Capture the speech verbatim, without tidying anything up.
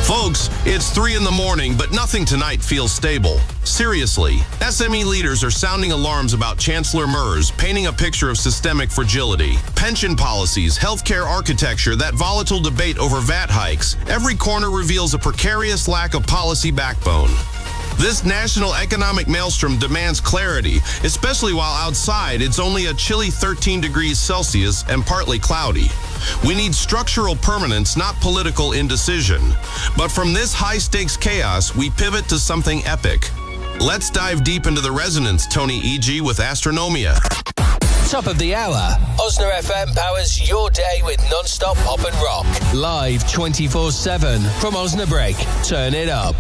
Folks, it's three in the morning, but nothing tonight feels stable. Seriously, S M E leaders are sounding alarms about Chancellor Merz, painting a picture of systemic fragility. Pension policies, healthcare architecture, that volatile debate over V A T hikes. Every corner reveals a precarious lack of policy backbone. This national economic maelstrom demands clarity, especially while outside it's only a chilly thirteen degrees Celsius and partly cloudy. We need structural permanence, not political indecision. But from this high-stakes chaos, we pivot to something epic. Let's dive deep into the resonance, Tony E G with Astronomia. Top of the hour. Osna F M powers your day with non-stop pop and rock. Live twenty-four seven from Osnabrück. Turn it up.